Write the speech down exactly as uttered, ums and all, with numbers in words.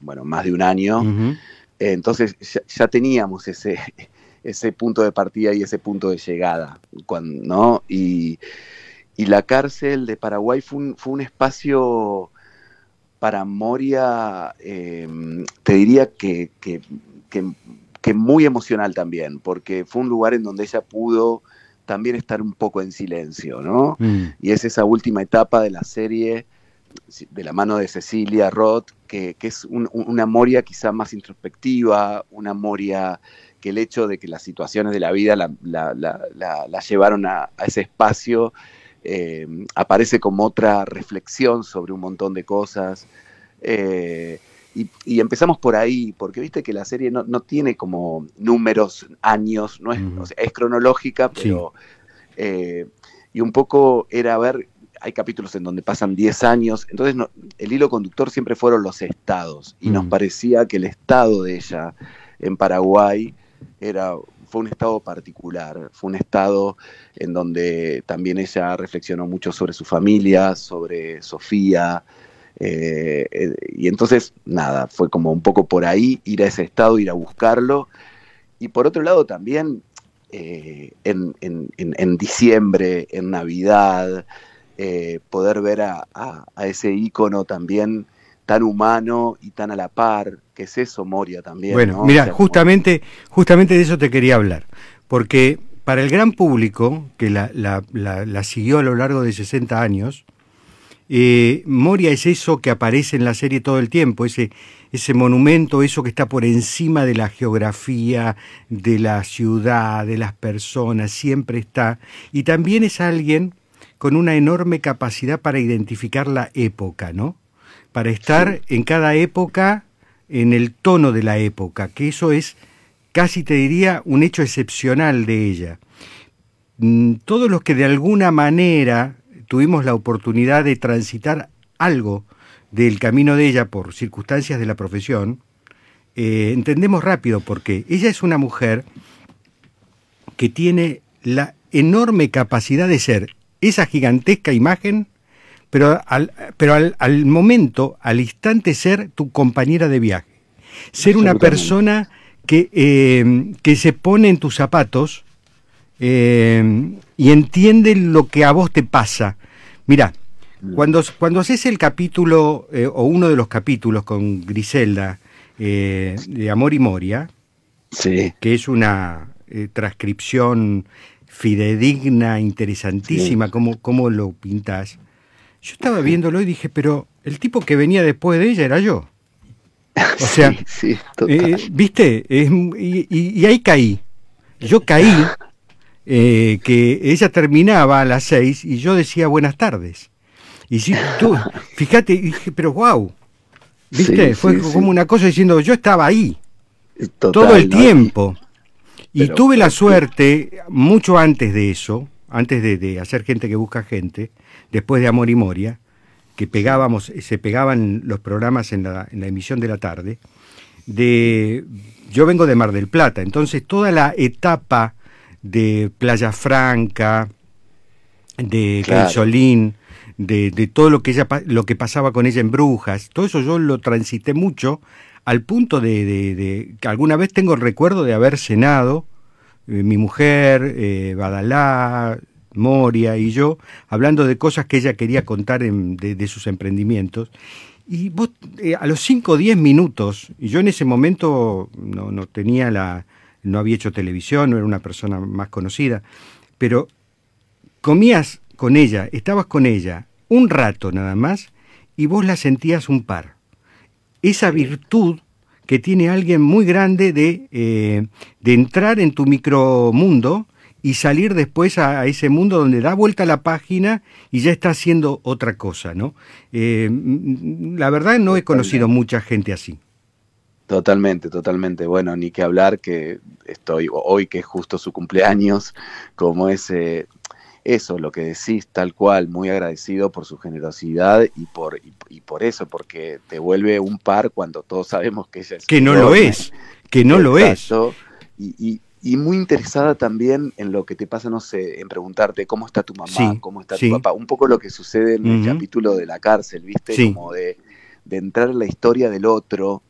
bueno, más de un año. Uh-huh. Eh, entonces ya, ya teníamos ese, ese punto de partida y ese punto de llegada, cuando, ¿no? Y, y la cárcel de Paraguay fue un, fue un espacio para Moria, eh, te diría que, que, que, que muy emocional también, porque fue un lugar en donde ella pudo también estar un poco en silencio, ¿no? Mm. Y es esa última etapa de la serie, de la mano de Cecilia Roth, que, que es un, una Moria quizá más introspectiva, una Moria que el hecho de que las situaciones de la vida la, la, la, la, la llevaron a, a ese espacio, eh, aparece como otra reflexión sobre un montón de cosas. Eh, y, y empezamos por ahí, porque viste que la serie no, no tiene como números, años, no es, Uh-huh. o sea, es cronológica, pero... Sí. Eh, y un poco era ver, hay capítulos en donde pasan diez años, entonces no, el hilo conductor siempre fueron los estados, y uh-huh. nos parecía que el estado de ella en Paraguay era, fue un estado particular, fue un estado en donde también ella reflexionó mucho sobre su familia, sobre Sofía, eh, eh, y entonces, nada, fue como un poco por ahí, ir a ese estado, ir a buscarlo, y por otro lado también, eh, en, en, en, en diciembre, en Navidad, eh, poder ver a, a, a ese ícono también tan humano y tan a la par, que es eso, Moria también, bueno, ¿no? mira, O sea, justamente, como... justamente de eso te quería hablar, porque para el gran público que la, la, la, la siguió a lo largo de sesenta años, eh, Moria es eso que aparece en la serie todo el tiempo, ese, ese monumento, eso que está por encima de la geografía, de la ciudad, de las personas, siempre está, y también es alguien con una enorme capacidad para identificar la época, ¿no? Para estar sí. en cada época en el tono de la época, que eso es, casi te diría, un hecho excepcional de ella. Todos los que de alguna manera tuvimos la oportunidad de transitar algo del camino de ella por circunstancias de la profesión, eh, entendemos rápido por qué. Ella es una mujer que tiene la enorme capacidad de ser esa gigantesca imagen, pero al, pero al, al momento, al instante, ser tu compañera de viaje. Ser una persona que, eh, que se pone en tus zapatos eh, y entiende lo que a vos te pasa. Mirá, cuando, cuando haces el capítulo, eh, o uno de los capítulos con Griselda, eh, de Amor y Moria, sí. que es una eh, transcripción fidedigna, interesantísima, sí. cómo, cómo lo pintás. Yo estaba viéndolo y dije, pero el tipo que venía después de ella era yo. O sea, sí, sí, eh, ¿viste? Eh, y, y, y ahí caí. Yo caí, eh, que ella terminaba a las seis y yo decía buenas tardes. Y si tú, fíjate, dije, pero wow, ¿viste? Sí, Fue sí, como sí. una cosa diciendo, yo estaba ahí. Total, todo el ¿no? tiempo. Y pero, tuve pero, la suerte, mucho antes de eso, antes de, de hacer Gente que Busca Gente, después de Amor y Moria, que pegábamos, se pegaban los programas en la, en la emisión de la tarde, de, yo vengo de Mar del Plata, entonces toda la etapa de Playa Franca, de claro. Solín, de, de todo lo que ella, lo que pasaba con ella en Brujas, todo eso yo lo transité mucho, al punto de, de, de que alguna vez tengo el recuerdo de haber cenado, eh, mi mujer, eh, Badalá, Moria y yo, hablando de cosas que ella quería contar en, de, de sus emprendimientos. Y vos, eh, a los cinco o diez minutos, y yo en ese momento no, no tenía la, no había hecho televisión, no era una persona más conocida, pero comías con ella, estabas con ella un rato nada más, y vos la sentías un par. Esa virtud que tiene alguien muy grande de, eh, de entrar en tu micromundo y salir después a, a ese mundo donde da vuelta la página y ya está haciendo otra cosa, ¿no? Eh, la verdad no he conocido mucha gente así. Totalmente, totalmente. Bueno, ni que hablar que estoy, hoy que es justo su cumpleaños, como ese... Eso, lo que decís, tal cual, muy agradecido por su generosidad y por y, y por eso, porque te vuelve un par cuando todos sabemos que ella es que no lo es, que no lo es. Y, y, y muy interesada también en lo que te pasa, no sé, en preguntarte cómo está tu mamá, sí, cómo está sí. tu papá, un poco lo que sucede en uh-huh. el capítulo de la cárcel, ¿viste? Sí. Como de, de entrar en la historia del otro,